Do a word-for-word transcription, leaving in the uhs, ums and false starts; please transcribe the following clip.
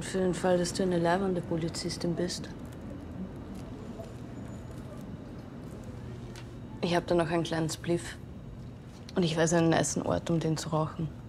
Und für den Fall, dass du eine leibende Polizistin bist. Ich habe da noch einen kleinen Spliff. Und ich weiß einen nicen Ort, um den zu rauchen.